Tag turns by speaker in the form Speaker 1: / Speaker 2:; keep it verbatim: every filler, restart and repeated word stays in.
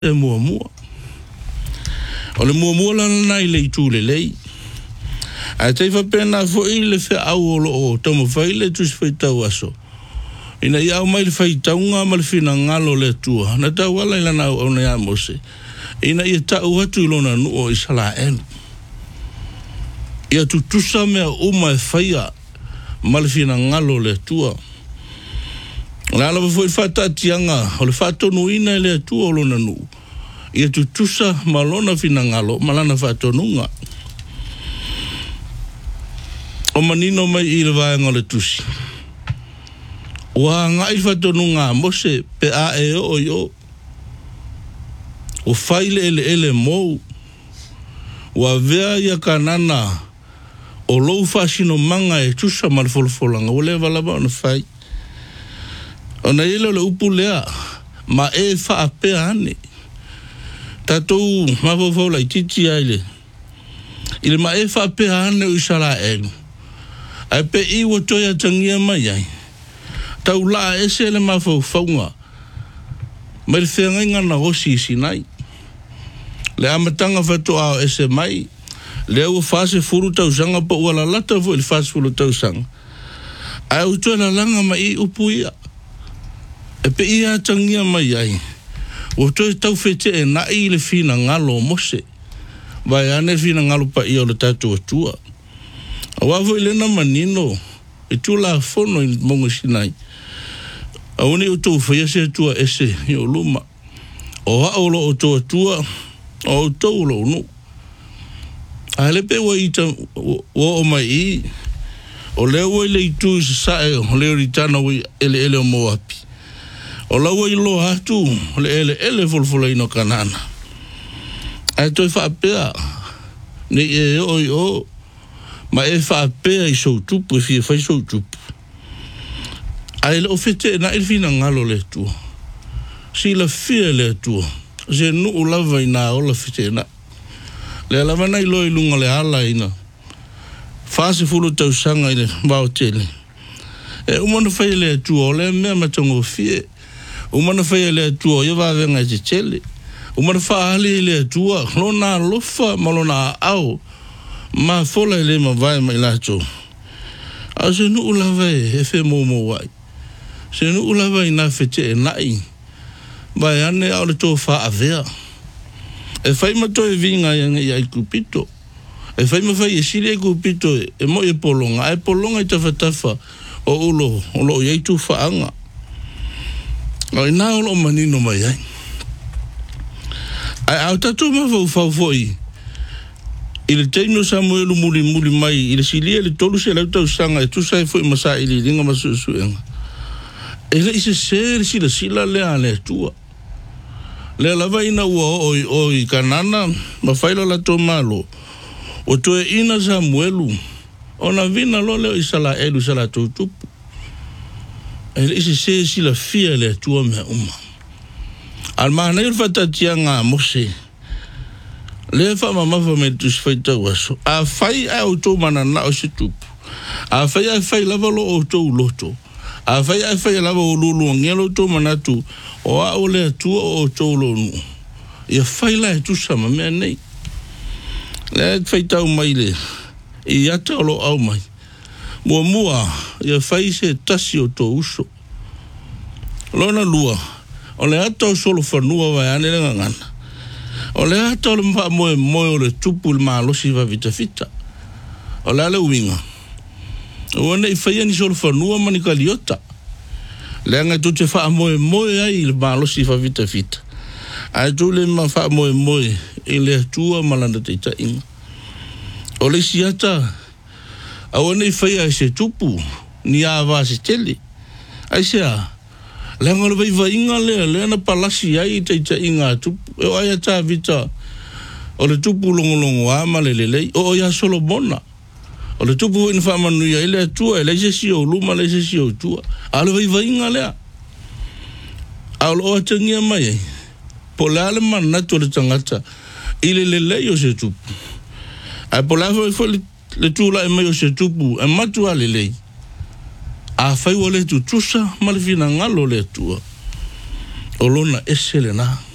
Speaker 1: e mua mua. O le mua mua lana nai le itu le lei. A te whapena fo i le whea au o lo o tamo whai le tusi whai tau aso. Ina i au mai le whai taunga ma le whina ngalo le tua. Na tau wala i lana au nei amose. Ina i tau hatu ilona nu o isala enu. Ia tutusa mea uma e whaia ma le whina ngalo le tua. Nga ala wafo i whatatianga o le whatonu ina le tua o lona nu. Ia tutusa ma lona whina ngalo ma lana whatonunga. O manino mai i le vaenga le tusi. Wa ngai whatonunga mose pe a e o yo. O whaile ele ele mou. Wa vea ia kanana o lou whasino manga e tusa ma le folfolanga. O le valaba ona whai. Ona ele le upu lea ma e wha apea ane. Tatou mawawau lai titi aile. Ile ma e wha apea ane o isara enu. Ai pe i wa toia tangia mai ai. Tau laa ese le mawau whaunga. Mai le whenga ngana hosi isi nai. Le amatanga whato ao ese mai. Le au fase furu tau sanga pa ua la lata vo il fase furu tau sanga. Ai u toia la langa mai i upu ia. E pe ia tangia mai ai. O toi tau fete e na i le fina ngalo mose. Vai ane fina ngalo pa ia o le tatu atua. A wafo i lena manino. E tu la fono i mongo sinai. A uni o tau whaia se atua ese i o luma. O haolo o tau atua. O tau lo nu. A le pe wa ita o o mai i. O leo i le itu i sae o leo ritana ui ele ele o moapi. O laua i lo hatu, le ele ele folfola ino kanana. Ai toi whaapea, ne e o i o, ma e whaapea i sou tupu, e fie whai sou tupu. Ai le ofete na ilfina ngalo le tua. Si la fia le tua. Se nu u lava i na o la fete na. Le lava na i lo i lunga le ala ina. Fase fulu tau sanga i le bao tele. E umana whai le tua, o le mea matongo fie. Umana whai le tua, ia wawenga i te tele. Umana whaali le tua, lona lofa, malona au. Ma fola i le ma vai mai lato. A se nu ulawa e, e whe momo wai. Se nu ulawa i na whete e nai. Vai ane au le tō wha avea. E whai mato e vinga i anga i ai kupito. E whai ma whai e siri e kupito e mo e polonga. E polonga i tawhatafa o ulo, o lo i eitu whaanga. Ai nā o manino mai ai. Ai au tatou mawhau whau foi. I le teimi o Samuelu muli muli mai. I le silia le tolu se lau tau sanga. E tu sai foi masa i li ringa masu suenga. E le ise sere sila sila lea le tua. Le lava ina ua oi oi kanana. Ma whaila la tō malo. O toe ina Samuelu. Ona vina lo leo isala elu sala tau tupu. E le ise se sila fia le tua mea uma. Al maana iur whatatia ngā mose. Le wha mamafa me tu si whaitau aso. A whai a o tō mana na o se tupu. A whai a whai lava lo o tō loto. A whai a whai lava o lulu ngelo tō manatu. O a o le atua o tō lonu. Ia whai la e tu sama mea nei. Le whaitau mai le. I ata o lo au mai. Mua mua, ia whai se tasi o tō uso. Lona lua, o le ata o solo whanua vai ane renga ngana. O le ata o le mpa moe moe o le tupu le maalosi va vita fita. O le ale uinga. O ane i whai ani solo whanua mani kaliota. Le anga tu te wha moe moe ai le maalosi va vita fita. Ai tu le ma wha moe moe i le atua malanda te ita inga. O le siata, au ane i whaia e se tupu, ni a awa se tele. Ai sea, le ngalo vei va inga lea, lea na palasi ai te ita inga tupu. E o aia tā vita, o le tupu longolongo ama le lelei, o o ia solo bona. O le tupu ina whamanuia, i lea tua, e leise si o luma, leise si o tua. A le vei va inga lea. A lo o atangia mai ei. Po le ale manatu le tangata, i le lelei o se tupu. A po le afa i fo le le tūla e mai o se tupu, e matu a lelei. A whai wa le tu tusa, ma le fina ngalo le tua. O lona ese le na.